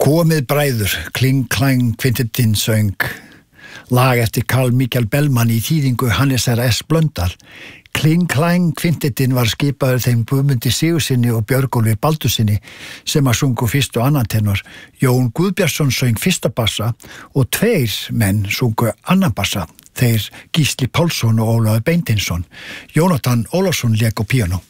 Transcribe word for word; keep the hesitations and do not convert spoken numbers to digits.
Komið bræður, Kling Klang Kvintettinn söng lag eftir Carl Michael Bellman í þýðingu Hannesar S. Blöndal. Kling Klang Kvintettinn var skipaður þeim Guðmundi Sigurðssyni og Björgólfi Baldursyni sem að sungu fyrst og annan tenor. Jón Guðbjartsson söng fyrsta bassa og tveir menn sungu annan bassa, þeir Gísli Pálsson og Ólafur Beindinsson. Jónatan Ólafsson lék á píanó.